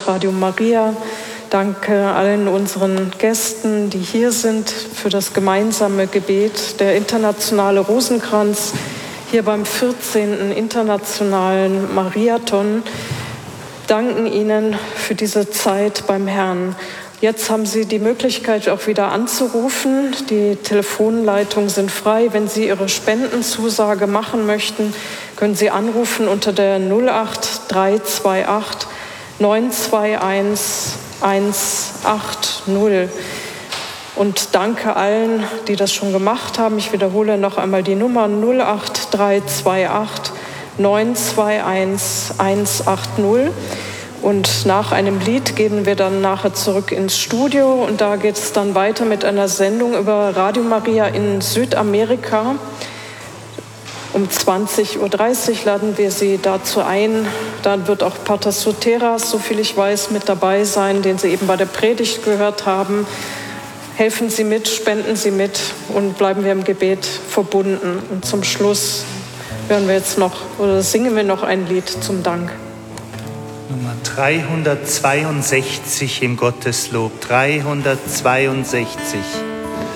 Radio Maria. Danke allen unseren Gästen, die hier sind, für das gemeinsame Gebet. Der internationale Rosenkranz hier beim 14. Internationalen Mariathon. Danken Ihnen für diese Zeit beim Herrn. Jetzt haben Sie die Möglichkeit, auch wieder anzurufen. Die Telefonleitungen sind frei. Wenn Sie Ihre Spendenzusage machen möchten, können Sie anrufen unter der 08328 921 180. Und danke allen, die das schon gemacht haben. Ich wiederhole noch einmal die Nummer 08328 921 180. Und nach einem Lied gehen wir dann nachher zurück ins Studio. Und da geht es dann weiter mit einer Sendung über Radio Maria in Südamerika. Um 20:30 Uhr laden wir Sie dazu ein. Dann wird auch Pater Soteras, soviel ich weiß, mit dabei sein, den Sie eben bei der Predigt gehört haben. Helfen Sie mit, spenden Sie mit und bleiben wir im Gebet verbunden. Und zum Schluss singen wir noch ein Lied zum Dank. Nummer 362 im Gotteslob, 362.